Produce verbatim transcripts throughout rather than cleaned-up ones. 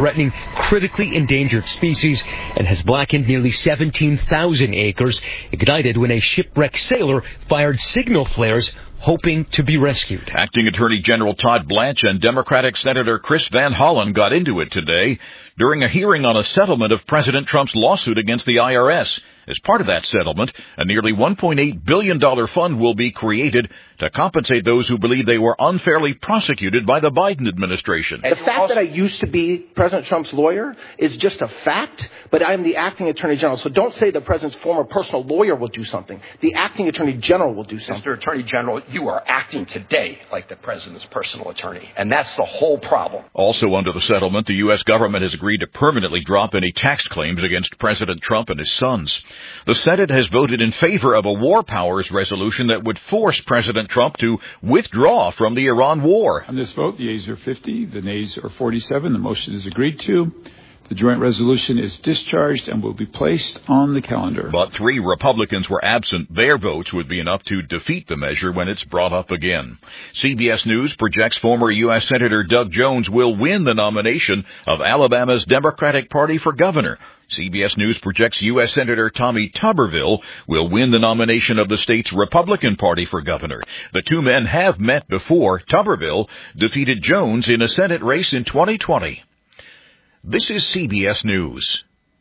threatening critically endangered species and has blackened nearly seventeen thousand acres, ignited when a shipwrecked sailor fired signal flares hoping to be rescued. Acting Attorney General Todd Blanche and Democratic Senator Chris Van Hollen got into it today during a hearing on a settlement of President Trump's lawsuit against the I R S. As part of that settlement, a nearly one point eight billion dollars fund will be created to compensate those who believe they were unfairly prosecuted by the Biden administration. The fact that I used to be President Trump's lawyer is just a fact, but I'm the acting Attorney General. So don't say the President's former personal lawyer will do something. The acting Attorney General will do something. Mister Attorney General, you are acting today like the President's personal attorney, and that's the whole problem. Also under the settlement, the U S government has agreed to permanently drop any tax claims against President Trump and his sons. The Senate has voted in favor of a war powers resolution that would force President Trump to withdraw from the Iran war. On this vote, the yeas are fifty, the nays are forty-seven. The motion is agreed to. The joint resolution is discharged and will be placed on the calendar. But three Republicans were absent. Their votes would be enough to defeat the measure when it's brought up again. C B S News projects former U S Senator Doug Jones will win the nomination of Alabama's Democratic Party for governor. C B S News projects U S Senator Tommy Tuberville will win the nomination of the state's Republican Party for governor. The two men have met before. Tuberville defeated Jones in a Senate race in twenty twenty. This is C B S News.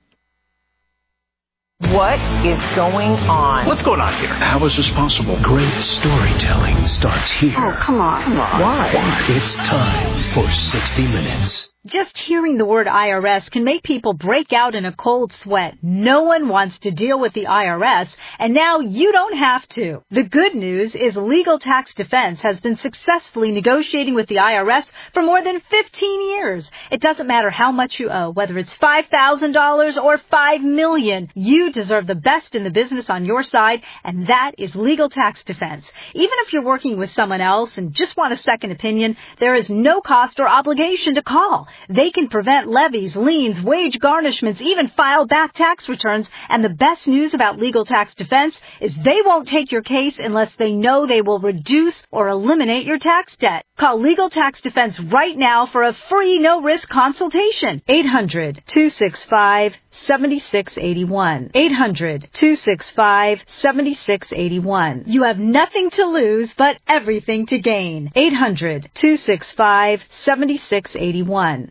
What is going on? What's going on here? How is this possible? Great storytelling starts here. Oh, come on. Come on. Why? Why? It's time for sixty minutes. Just hearing the word I R S can make people break out in a cold sweat. No one wants to deal with the I R S, and now you don't have to. The good news is Legal Tax Defense has been successfully negotiating with the I R S for more than fifteen years. It doesn't matter how much you owe, whether it's five thousand dollars or five million dollars. You deserve the best in the business on your side, and that is Legal Tax Defense. Even if you're working with someone else and just want a second opinion, there is no cost or obligation to call. They can prevent levies, liens, wage garnishments, even file back tax returns. And the best news about Legal Tax Defense is they won't take your case unless they know they will reduce or eliminate your tax debt. Call Legal Tax Defense right now for a free no-risk consultation. eight hundred, two six five, seven six eight one. eight hundred, two six five, seven six eight one. You have nothing to lose but everything to gain. eight hundred, two six five, seven six eight one.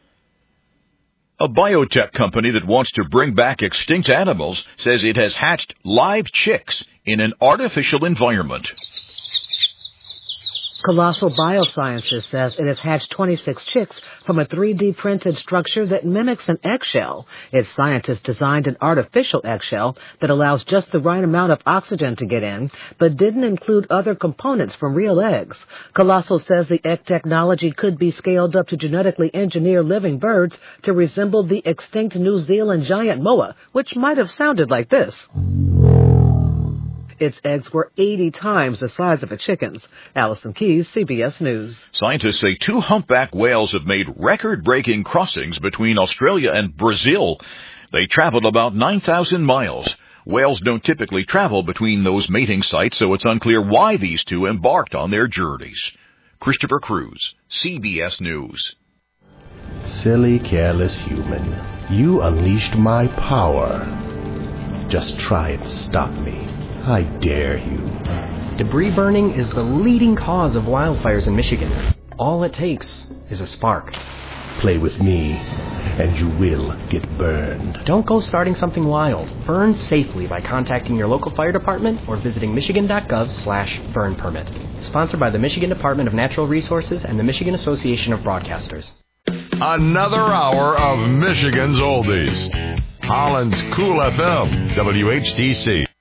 A biotech company that wants to bring back extinct animals says it has hatched live chicks in an artificial environment. Colossal Biosciences says it has hatched twenty-six chicks from a three D printed structure that mimics an eggshell. Its scientists designed an artificial eggshell that allows just the right amount of oxygen to get in, but didn't include other components from real eggs. Colossal says the egg technology could be scaled up to genetically engineer living birds to resemble the extinct New Zealand giant moa, which might have sounded like this. Its eggs were eighty times the size of a chicken's. Allison Keyes, C B S News. Scientists say two humpback whales have made record-breaking crossings between Australia and Brazil. They traveled about nine thousand miles. Whales don't typically travel between those mating sites, so it's unclear why these two embarked on their journeys. Christopher Cruz, C B S News. Silly, careless human. You unleashed my power. Just try and stop me. I dare you. Debris burning is the leading cause of wildfires in Michigan. All it takes is a spark. Play with me, and you will get burned. Don't go starting something wild. Burn safely by contacting your local fire department or visiting michigan.gov slash burn permit. Sponsored by the Michigan Department of Natural Resources and the Michigan Association of Broadcasters. Another hour of Michigan's Oldies. Holland's Cool F M, W H T C.